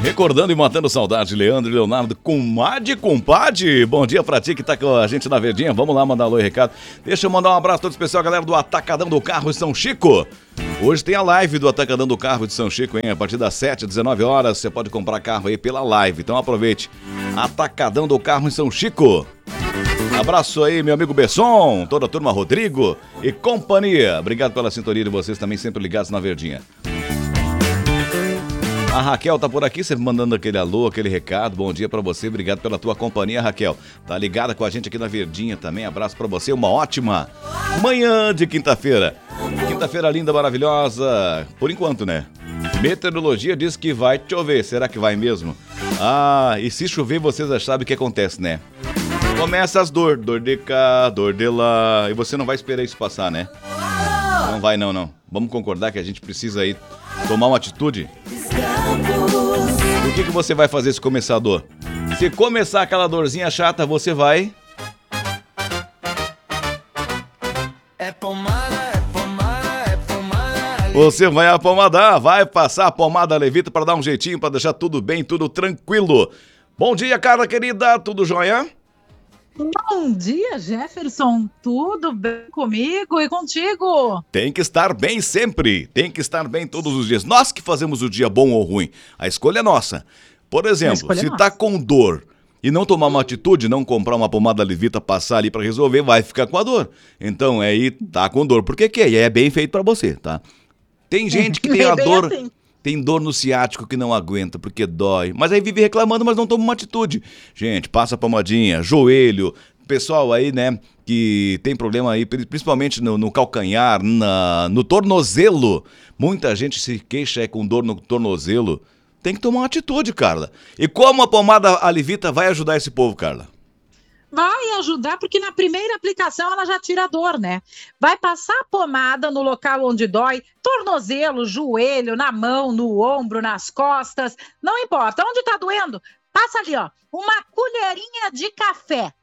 Recordando e matando saudade, Leandro e Leonardo, comadre, compadre. Bom dia pra ti que tá com a gente na verdinha. Vamos lá mandar alô e recado. Deixa eu mandar um abraço todo especial, galera do Atacadão do Carro de São Chico. Hoje tem a live do Atacadão do Carro de São Chico, hein? A partir das 7, 19 horas, você pode comprar carro aí pela live. Então aproveite. Atacadão do Carro em São Chico. Abraço aí, meu amigo Besson, toda a turma Rodrigo e companhia. Obrigado pela sintonia de vocês também, sempre ligados na verdinha. A Raquel tá por aqui, sempre mandando aquele alô, aquele recado. Bom dia pra você, obrigado pela tua companhia, Raquel. Tá ligada com a gente aqui na verdinha também. Abraço pra você, uma ótima manhã de quinta-feira. Quinta-feira linda, maravilhosa. Por enquanto, né? Meteorologia diz que vai chover. Será que vai mesmo? Ah, e se chover, vocês já sabem o que acontece, né? Começa as dor de cá, dor de lá. E você não vai esperar isso passar, né? Não vai não. Vamos concordar que a gente precisa aí tomar uma atitude. O que você vai fazer se começar a dor? Se começar aquela dorzinha chata, você vai... Você vai apomadar, vai passar a pomada Levita para dar um jeitinho, para deixar tudo bem, tudo tranquilo. Bom dia, cara querida, tudo jóia? Bom dia, Jefferson. Tudo bem comigo e contigo? Tem que estar bem sempre. Tem que estar bem todos os dias. Nós que fazemos o dia bom ou ruim. A escolha é nossa. Por exemplo, se tá com dor e não tomar uma atitude, não comprar uma pomada Levita, passar ali pra resolver, vai ficar com a dor. Então, aí tá com dor. Por que que é? E é bem feito pra você, tá? Tem gente que tem a dor... Assim. Tem dor no ciático que não aguenta, porque dói. Mas aí vive reclamando, mas não toma uma atitude. Gente, passa a pomadinha, joelho. Pessoal aí, né, que tem problema aí, principalmente no calcanhar, no tornozelo. Muita gente se queixa com dor no tornozelo. Tem que tomar uma atitude, Carla. E como a pomada Alivita vai ajudar esse povo, Carla? Vai ajudar, porque na primeira aplicação ela já tira a dor, né? Vai passar a pomada no local onde dói, tornozelo, joelho, na mão, no ombro, nas costas, não importa. Onde tá doendo? Passa ali, ó, uma colherinha de café.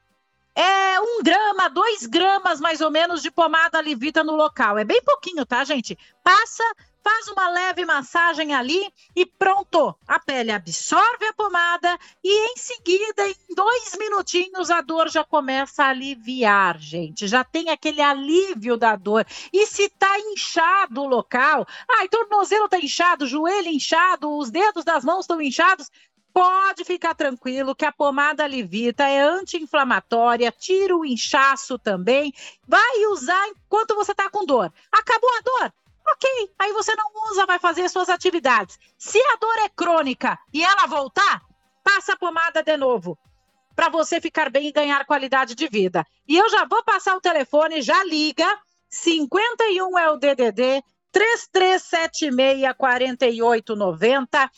1 grama, 2 gramas mais ou menos de pomada Alivita no local. É bem pouquinho, tá, gente? Passa, faz uma leve massagem ali e pronto. A pele absorve a pomada e em seguida, em 2 minutinhos, a dor já começa a aliviar, gente. Já tem aquele alívio da dor. E se tá inchado o local, tornozelo tá inchado, joelho inchado, os dedos das mãos estão inchados, pode ficar tranquilo que a pomada Alivita é anti-inflamatória, tira o inchaço também. Vai usar enquanto você tá com dor. Acabou a dor? Ok, aí você não usa, vai fazer suas atividades. Se a dor é crônica e ela voltar, passa a pomada de novo, para você ficar bem e ganhar qualidade de vida. E eu já vou passar o telefone, já liga, 51 é o DDD, 3376-4890,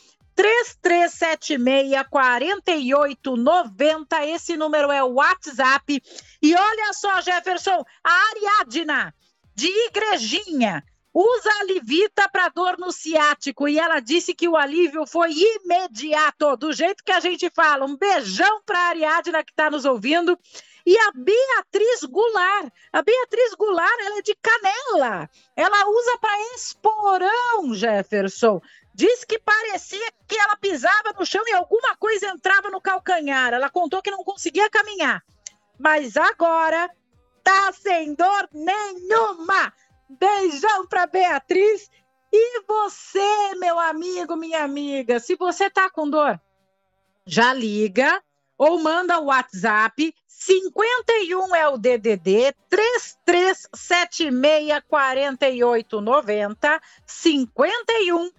3376-4890, esse número é o WhatsApp. E olha só, Jefferson, a Ariadna, de Igrejinha, usa a Alivita para dor no ciático e ela disse que o alívio foi imediato, do jeito que a gente fala. Um beijão para a Ariadna que está nos ouvindo. E a Beatriz Goulart, ela é de Canela, ela usa para esporão, Jefferson. Diz que parecia que ela pisava no chão e alguma coisa entrava no calcanhar. Ela contou que não conseguia caminhar, mas agora tá sem dor nenhuma. Beijão pra Beatriz. E você, meu amigo, minha amiga, se você tá com dor, já liga ou manda o WhatsApp. 51 é o DDD, 3376-4890, 51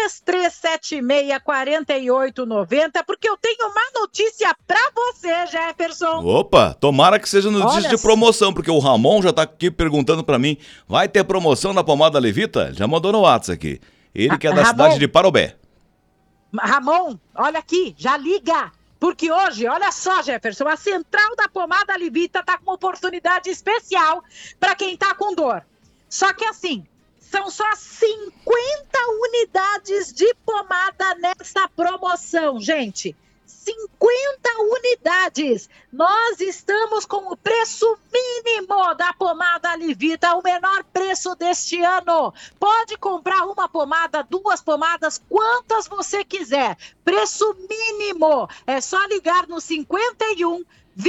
3376-4890, porque eu tenho uma notícia pra você, Jefferson. Opa, tomara que seja notícia de promoção, porque o Ramon já tá aqui perguntando pra mim, vai ter promoção na pomada Levita? Já mandou no WhatsApp aqui. Ele que é da cidade de Parobé. Ramon, olha aqui, já liga. Porque hoje, olha só, Jefferson, a central da pomada Levita tá com uma oportunidade especial pra quem tá com dor. Só que assim, são só 50 unidades de pomada nessa promoção, gente. 50 unidades. Nós estamos com o preço mínimo da pomada Alivita, o menor preço deste ano. Pode comprar uma pomada, 2 pomadas, quantas você quiser. Preço mínimo. É só ligar no 51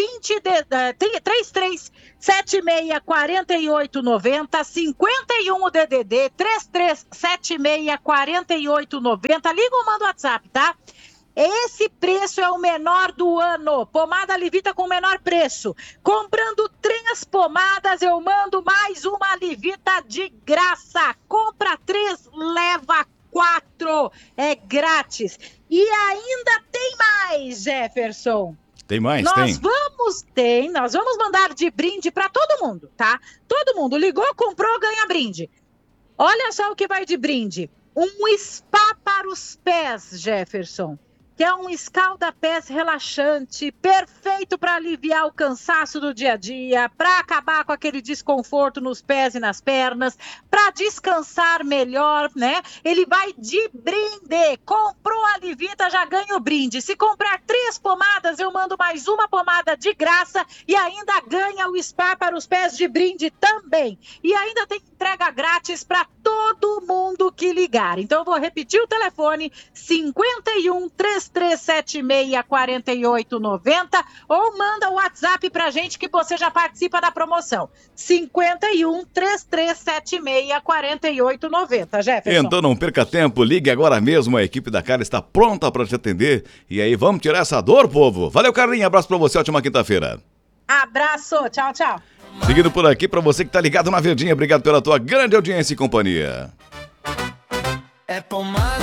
33 76 48 90, 51 o DDD 33 76 48 90. Liga ou manda o WhatsApp, tá? Esse preço é o menor do ano. Pomada Alivita com o menor preço. Comprando 3 pomadas, eu mando mais uma Alivita de graça. Compra 3, leva 4. É grátis. E ainda tem mais, Jefferson. Tem mais? Nós vamos mandar de brinde para todo mundo, tá? Todo mundo ligou, comprou, ganha brinde. Olha só o que vai de brinde. Um spa para os pés, Jefferson, que é um escalda-pés relaxante, perfeito para aliviar o cansaço do dia a dia, para acabar com aquele desconforto nos pés e nas pernas, para descansar melhor, né? Ele vai de brinde. Comprou a Alivita, já ganha o brinde. Se comprar 3 pomadas, eu mando mais uma pomada de graça e ainda ganha o spa para os pés de brinde também. E ainda tem entrega grátis para todo mundo que ligar. Então eu vou repetir o telefone: 51 3376 4890, ou manda o WhatsApp pra gente que você já participa da promoção. 51 3376 4890, Jefferson. Então não perca tempo, ligue agora mesmo, a equipe da Carla está pronta para te atender. E aí, vamos tirar essa dor, povo? Valeu, Carlinha, abraço pra você, ótima quinta-feira. Abraço, tchau, tchau. Seguindo por aqui, pra você que tá ligado na Verdinha, obrigado pela tua grande audiência e companhia. É pomada,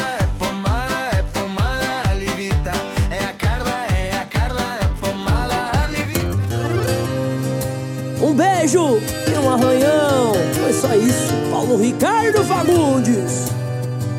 Alivita. É a Carla, é pomada, Alivita. Um beijo e um arranhão. Foi só isso. Paulo Ricardo Fagundes.